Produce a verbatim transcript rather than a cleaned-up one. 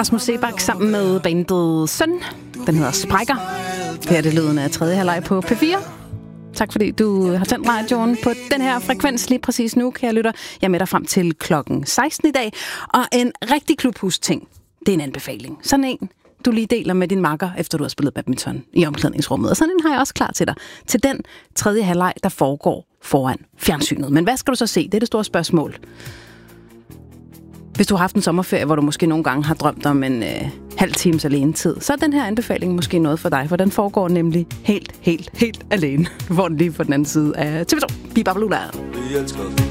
Rasmus Seebach sammen med bandet Søn. Den hedder Sprækker. Her er det lyden af tredje halvleg på P fire. Tak fordi du har tændt radioen på den her frekvens lige præcis nu, kære lytter. Jeg er med dig frem til klokken seksten i dag. Og en rigtig klubhus-ting, det er en anbefaling. Sådan en, du lige deler med din makker, efter du har spillet badminton i omklædningsrummet. Og sådan en har jeg også klar til dig. Til den tredje halvleg, der foregår foran fjernsynet. Men hvad skal du så se? Det er det store spørgsmål. Hvis du har haft en sommerferie, hvor du måske nogle gange har drømt om en øh, halv times alenetid, så er den her anbefaling måske noget for dig, for den foregår nemlig helt, helt, helt alene. Du får den lige på den anden side af T V to. Bibabalula.